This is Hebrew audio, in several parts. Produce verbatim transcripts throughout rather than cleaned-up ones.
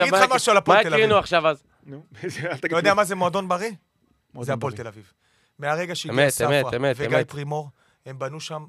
אגיד לך משהו על הפועל תל אביב. מה הקרינו עכשיו אז? אתה יודע מה זה מועדון בריא? זה הפועל תל אביב. מהרגע שהגיע ספרה וגיא פרימור, הם בנו שם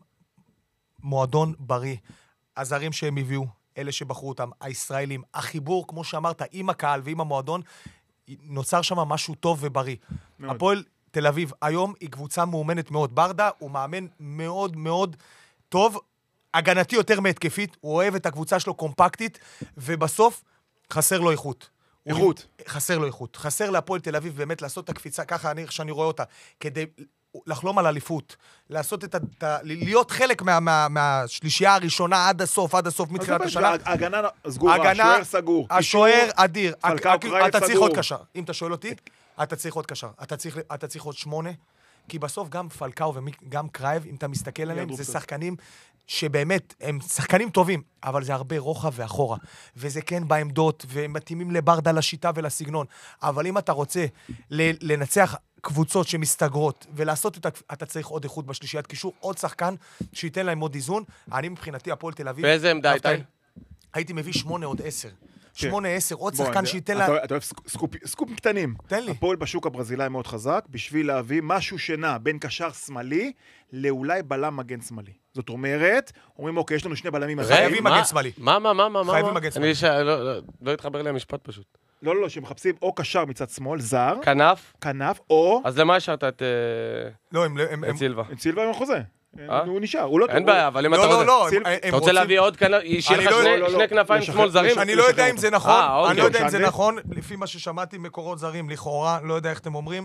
מועדון בריא. הזרים שהם הביאו, אלה שבחרו אותם, הישראלים, החיבור, כמו שאמרת, עם הקהל ועם המועדון, נוצר שם משהו טוב ובריא. הפועל תל אביב היום היא קבוצה מאומנת מאוד. ברדה הוא מאמן מאוד מאוד טוב, הגנתי יותר מהתקפית, הוא אוהב את הקבוצה שלו קומפקטית, ובסוף חסר לו איכות. איכות. חסר לו איכות. חסר להפועל תל אביב באמת לעשות את הקפיצה, ככה אני, שאני רואה אותה, כדי לחלום על אליפות, לעשות את ה... להיות חלק מה, מה, מהשלישייה הראשונה עד הסוף, עד הסוף מתחילת השנה. הגנה סגורה, השוער סגור. השוער אדיר. אתה צריך עוד קשר. אם אתה שואל אותי, אתה צריך עוד קשר. אתה צריך, אתה צריך עוד שמונה, כי בסוף גם פלקאו וגם קרייב, אם אתה מסתכל עליהם, זה שחקנים שבאמת, הם שחקנים טובים, אבל זה הרבה רוחב ואחורה. וזה כן בעמדות, והם מתאימים לברדה לשיטה ולסגנון. אבל אם אתה רוצה לנצח קבוצות שמסתגרות, ולעשות את, אתה צריך עוד איכות בשלישיית קישור, עוד שחקן שייתן להם עוד איזון. אני מבחינתי, הפועל תל אביב... באיזה עמדה הייתה? הייתי מביא שמונה עוד עשר. שמונה, עשר, עוד שחקן שייתן לה... אתה אוהב סקופים קטנים. תן לי. הפועל בשוק הברזילאי מאוד חזק, בשביל להביא משהו שנע בין קשר שמאלי, לאולי בלם מגן שמאלי. זאת אומרת, אומרים, אוקיי, יש לנו שני בלמים... חייבים מגן שמאלי. מה, מה, מה, מה? חייבים מגן שמאלי. לא התחבר לי המשפט פשוט. לא, לא, שמחפשים או קשר מצד שמאל, זר. כנף. כנף, או... אז למה השארת את... לא, הם... את סילבה. את סילבה עם החוזה. הוא נשאר, הוא לא... אין בעיה, אבל אם אתה רוצה... לא, לא, לא. אתה רוצה להביא עוד כנף... שיהיה לך שני כנפיים שמאל זרים? אני לא יודע אם זה נכון. אני לא יודע אם זה נכון. לפי מה ששמעתי מקורות זרים, לכאורה, לא יודע איך אתם אומרים.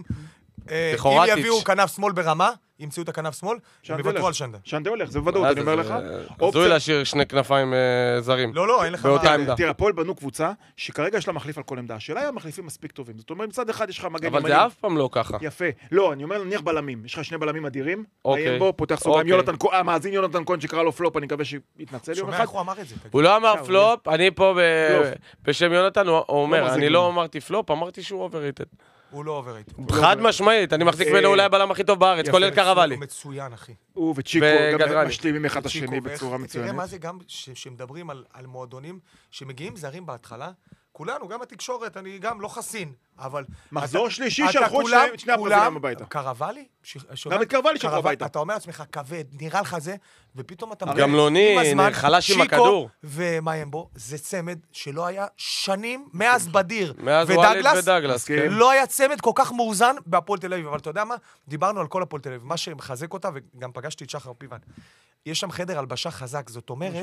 אם יביאו כנף שמאל ברמה, ימצאו את הכנף שמאל, הם יוותרו על שנדה. שנדה הולך, זה בוודאות, אני אומר לך. עזוי להשאיר שני כנפיים זרים. לא, לא, אין לך באותה עמדה. תראה, הפועל בנו קבוצה, שכרגע יש לה מחליף על כל עמדה. השאלה היא המחליפים מספיק טובים. זאת אומרת, מצד אחד יש לך מגן ימני. אבל זה אף פעם לא ככה. יפה. לא, אני אומר, נניח בלמים. יש לך שני בלמים אדירים. אוקיי. בו, פותח סוגריים. יונתן כהן, המאזין יונתן כהן שקרא לו פלופ, אני מקווה שיתנצל יום אחד. הוא אמר את זה. הוא לא אמר פלופ, אני פה בשם יונתן, הוא אומר, אני לא אמרתי פלופ, אמרתי שהוא overrated. הוא לא עובר איתו. חד משמעית, אני מחזיק ממנו אולי הבלם הכי טוב בארץ, כולל קרבלי. הוא מצוין, אחי. הוא וצ'יקו גם משלימים אחד השני בצורה מצוינת. תראה מה זה גם שמדברים על מועדונים שמגיעים זרים בהתחלה, כולנו, גם התקשורת, אני גם לא חסין, אבל... מחזור שלישי שלחו את שני הברזילאים הביתה. קרבלי? גם את קרבלי שלחו הביתה. אתה אומר לעצמך, כבד, נראה לך זה, ופתאום אתה... גמלוני, חלש עם הכדור. ומיימבו, זה צמד שלא היה שנים, מאז בדיר ודגלס, לא היה צמד כל כך מאוזן בהפועל תל אביב, אבל אתה יודע מה? דיברנו על כל הפועל תל אביב, מה שמחזק אותה, וגם פגשתי את שחר פיבן. יש שם חדר הלבשה חזק, זאת אומרת...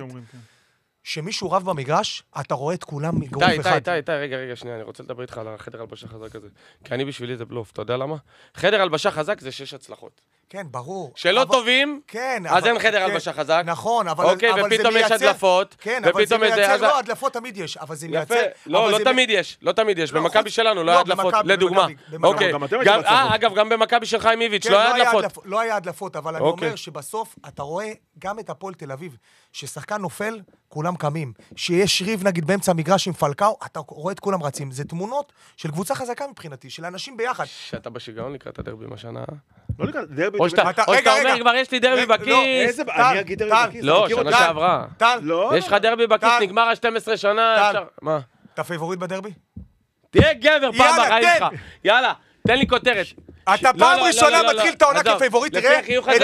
שמישהו רב במגרש, אתה רואה את כולם מגרוף אחד. איתי, איתי, איתי, רגע, רגע, שנייה, אני רוצה לדבר איתך על החדר הלבשה חזק הזה. כי אני בשבילי זה בלוף, אתה יודע למה? חדר הלבשה חזק זה שש הצלחות. כן, ברור. שלא טובים, אז אין חדר הלבשה חזק. נכון, אבל זה מייצר... אוקיי, ופתאום יש הדלפות. כן, אבל זה מייצר, לא, הדלפות תמיד יש, אבל זה מייצר... לא, לא תמיד יש, לא תמיד יש. במכבי שלנו לא היה הדלפות, לדוגמה. אוקיי, אגב, גם במכבי של חיים איביץ' לא היה הדלפות. לא היה הדלפות, אבל אני אומר שבסוף אתה רואה גם את הפועל תל אביב, ששחקן נופל, כולם קמים. שיש ריב נגיד באמצע המגרש עם פלקאו, אתה רואה את כולם רצים. זה תמונות של קבוצה חזקה מבחינתי, של אנשים ביחד. שאתה בשיגעון לקראת הדרבי בשנה. לא לקראת, דרבי... או שאתה אומר, כבר יש לי דרבי בכיס. אני אגיד דרבי בכיס. לא, שנה שעברה. יש לך דרבי בכיס, נגמר ה-שתים עשרה שנה. מה? אתה פייבוריט בדרבי? תהיה גבר פעם בחיים שלך. יאללה, תן לי כותרת. אתה פעם ראשונה מתחיל את העונה כפייבוריט, תראה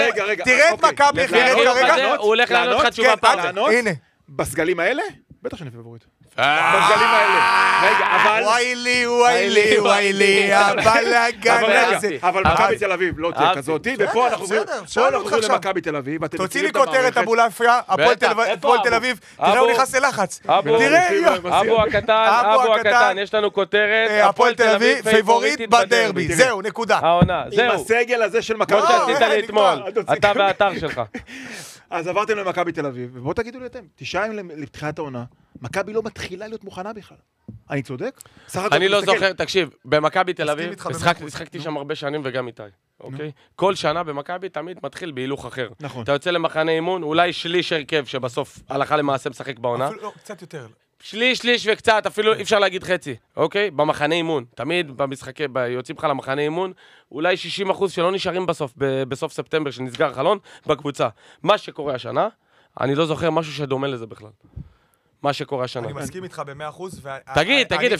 את מכבי, הוא הולך לענות לך תשובה פעם. הנה. בסגלים האלה? בטח שאני פייבוריט. בסגלים האלה. רגע, אבל... וואי לי, וואי לי, וואי לי, הבלגן הזה. אבל מכבי תל אביב לא תהיה כזאת, ופה אנחנו עוברים למכבי תל אביב. תוציא לי כותרת אבולעפיה, הפועל תל אביב, תראה הוא נכנס ללחץ. תראה, אבו הקטן, אבו הקטן, יש לנו כותרת, הפועל תל אביב, פייבוריט בדרבי. זהו, נקודה. העונה, זהו. עם הסגל הזה של מכבי. כמו שעשית לי אתמול, אתה והאתר שלך. אז עברתם למכבי תל אביב, ובואו תגידו לי אתם, תשעה ימים לפתיחת העונה, מכבי לא מתחילה להיות מוכנה בכלל. אני צודק? אני לא זוכר, תקשיב, במכבי תל אביב, השחקתי שם הרבה שנים וגם איתי, אוקיי? כל שנה במכבי תמיד מתחיל בהילוך אחר. נכון. אתה יוצא למחנה אימון, אולי שליש הרכב שבסוף הלכה למעשה משחק בעונה. אפילו קצת יותר. שליש, שליש וקצת, אפילו אי אפשר להגיד חצי, אוקיי? במחנה אימון, תמיד במשחקי, יוצאים לך למחנה אימון, אולי שישים אחוז שלא נשארים בסוף, בסוף ספטמבר שנסגר החלון, בקבוצה. מה שקורה השנה, אני לא זוכר משהו שדומה לזה בכלל. מה שקורה השנה. אני מסכים איתך ב-מאה אחוז. תגיד, תגיד,